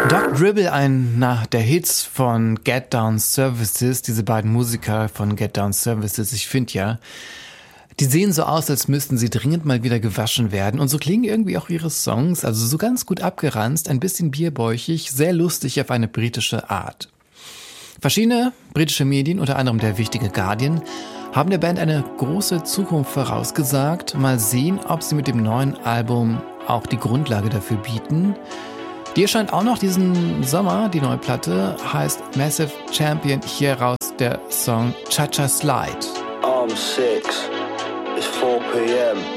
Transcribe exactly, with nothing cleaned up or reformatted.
Doc Dribble, einer der Hits von Get Down Services, diese beiden Musiker von Get Down Services, ich finde ja, die sehen so aus, als müssten sie dringend mal wieder gewaschen werden. Und so klingen irgendwie auch ihre Songs, also so ganz gut abgeranzt, ein bisschen bierbäuchig, sehr lustig auf eine britische Art. Verschiedene britische Medien, unter anderem der wichtige Guardian, haben der Band eine große Zukunft vorausgesagt. Mal sehen, ob sie mit dem neuen Album auch die Grundlage dafür bieten. Die erscheint auch noch diesen Sommer, die neue Platte, heißt Massive Champion. Hier raus der Song Cha-Cha Slide. I'm six, it's four p.m.